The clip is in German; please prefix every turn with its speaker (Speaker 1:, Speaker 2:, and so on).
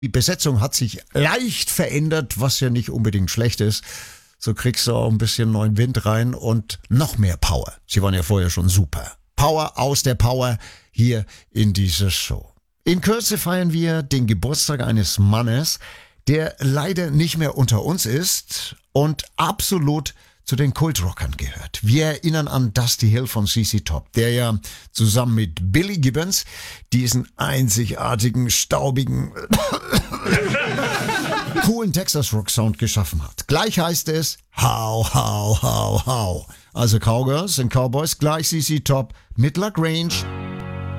Speaker 1: Die Besetzung hat sich leicht verändert, was ja nicht unbedingt schlecht ist. So kriegst du auch ein bisschen neuen Wind rein und noch mehr Power. Sie waren ja vorher schon super. Power aus der Power hier in dieser Show. In Kürze feiern wir den Geburtstag eines Mannes, der leider nicht mehr unter uns ist und absolut zu den Kultrockern gehört. Wir erinnern an Dusty Hill von CC Top, der ja zusammen mit Billy Gibbons diesen einzigartigen, staubigen, coolen Texas Rock Sound geschaffen hat. Gleich heißt es How, how, how, how. Also Cowgirls und Cowboys gleich CC Top mit Luck Range.